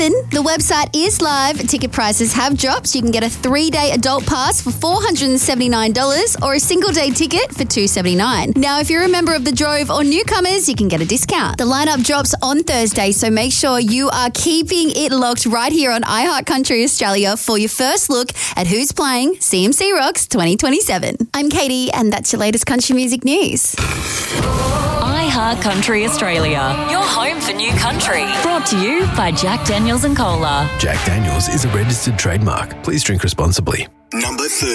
The website is live. Ticket prices have dropped. You can get a 3-day adult pass for $479 or a single-day ticket for $279. Now, if you're a member of the Drove or newcomers, you can get a discount. The lineup drops on Thursday, so make sure you are keeping it locked right here on iHeart Country Australia for your first look at who's playing CMC Rocks 2027. I'm Katie, and that's your latest country music news. iHeart Country Australia, your home for new country. Brought to you by Jack Daniels and Cola. Jack Daniels is a registered trademark. Please drink responsibly. Number 30.